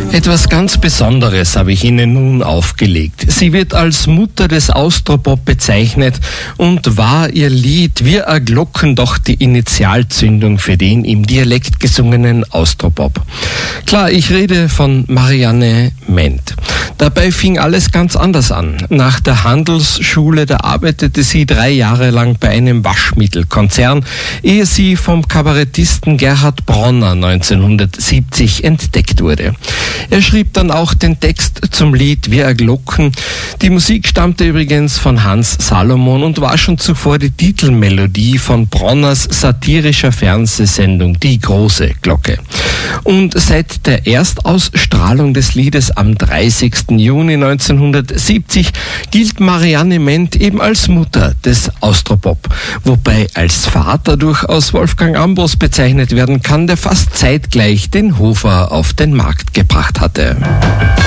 Etwas ganz Besonderes habe ich Ihnen nun aufgelegt. Sie wird als Mutter des Austropop bezeichnet und war ihr Lied Wir erglocken doch die Initialzündung für den im Dialekt gesungenen Austropop. Klar, ich rede von Marianne Ment. Dabei fing alles ganz anders an. Nach der Handelsschule, da arbeitete sie 3 Jahre lang bei einem Waschmittelkonzern, ehe sie vom Kabarettisten Gerhard Bronner 1970 entdeckt wurde. Er schrieb dann auch den Text zum Lied Wir erglocken. Die Musik stammte übrigens von Hans Salomon und war schon zuvor die Titelmelodie von Bronners satirischer Fernsehsendung Die große Glocke. Und seit der Erstausstrahlung des Liedes am 30. Juni 1970 gilt Marianne Ment eben als Mutter des Austropop, wobei als Vater durchaus Wolfgang Ambros bezeichnet werden kann, der fast zeitgleich den Hofer auf den Markt gebracht hatte.